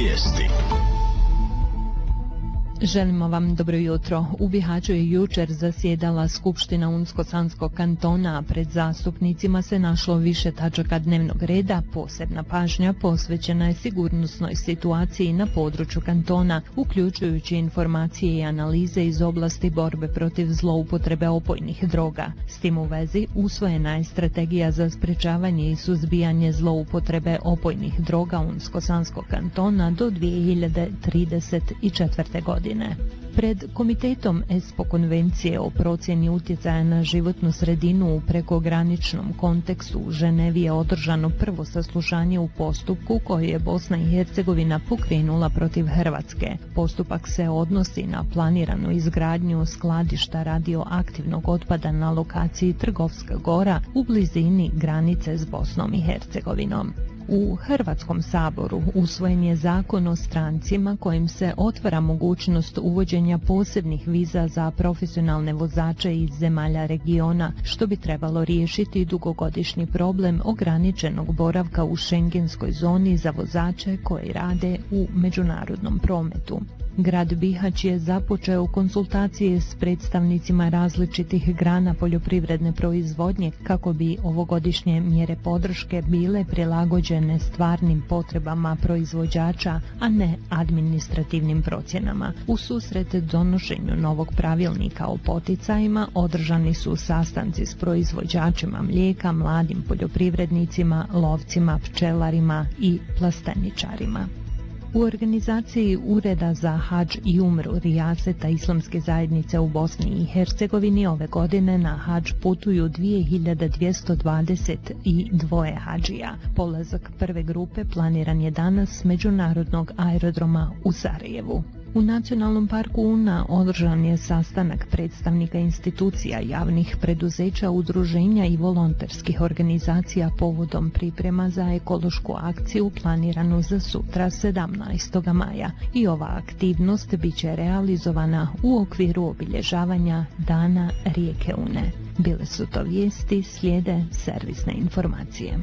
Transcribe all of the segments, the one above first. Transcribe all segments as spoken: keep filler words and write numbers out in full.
Vijesti. Želimo vam dobro jutro. U Bihaću je jučer zasjedala Skupština Unsko-Sanskog kantona, a pred zastupnicima se našlo više tačaka dnevnog reda. Posebna pažnja posvećena je sigurnosnoj situaciji na području kantona, uključujući informacije i analize iz oblasti borbe protiv zloupotrebe opojnih droga. S tim u vezi usvojena je strategija za sprečavanje i suzbijanje zloupotrebe opojnih droga Unsko-Sanskog kantona do dvije hiljade trideset četvrte. godine. Pred Komitetom ESPO konvencije o procjeni utjecaja na životnu sredinu u prekograničnom kontekstu u Ženevi je održano prvo saslušanje u postupku koji je Bosna i Hercegovina pokrenula protiv Hrvatske. Postupak se odnosi na planiranu izgradnju skladišta radioaktivnog otpada na lokaciji Trgovska gora u blizini granice s Bosnom i Hercegovinom. U Hrvatskom saboru usvojen je zakon o strancima kojim se otvara mogućnost uvođenja posebnih viza za profesionalne vozače iz zemalja regiona, što bi trebalo riješiti dugogodišnji problem ograničenog boravka u šengenskoj zoni za vozače koji rade u međunarodnom prometu. Grad Bihać je započeo konsultacije s predstavnicima različitih grana poljoprivredne proizvodnje kako bi ovogodišnje mjere podrške bile prilagođene stvarnim potrebama proizvođača, a ne administrativnim procjenama. U susret donošenju novog pravilnika o poticajima održani su sastanci s proizvođačima mlijeka, mladim poljoprivrednicima, lovcima, pčelarima i plasteničarima. U organizaciji Ureda za hadž i umru Rijaseta Islamske zajednice u Bosni i Hercegovini ove godine na hadž putuju dvije hiljade dvjesto dvadeset dva hadžija. Polazak prve grupe planiran je danas s međunarodnog aerodroma u Sarajevu. U Nacionalnom parku Una održan je sastanak predstavnika institucija, javnih preduzeća, udruženja i volonterskih organizacija povodom priprema za ekološku akciju planiranu za sutra sedamnaestog maja. I ova aktivnost bit će realizovana u okviru obilježavanja Dana rijeke Une. Bile su to vijesti, slijede servisne informacije.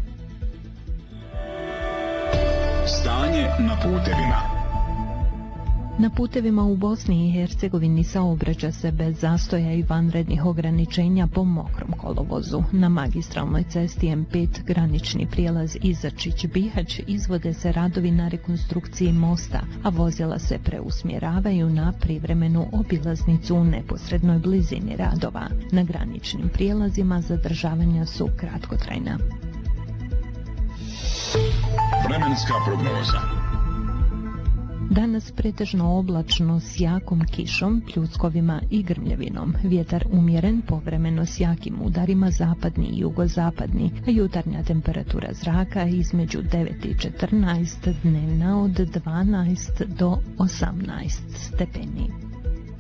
Stanje na putevima. Na putevima u Bosni i Hercegovini saobraća se bez zastoja i vanrednih ograničenja po mokrom kolovozu. Na magistralnoj cesti M pet granični prijelaz Izačić-Bihać izvode se radovi na rekonstrukciji mosta, a vozila se preusmjeravaju na privremenu obilaznicu u neposrednoj blizini radova. Na graničnim prijelazima zadržavanja su kratkotrajna. Vremenska prognoza. Danas pretežno oblačno s jakom kišom, pljuskovima i grmljavinom. Vjetar umjeren, povremeno s jakim udarima zapadni i jugozapadni, a jutarnja temperatura zraka između devet i četrnaest, dnevna od dvanaest do osamnaest stepeni.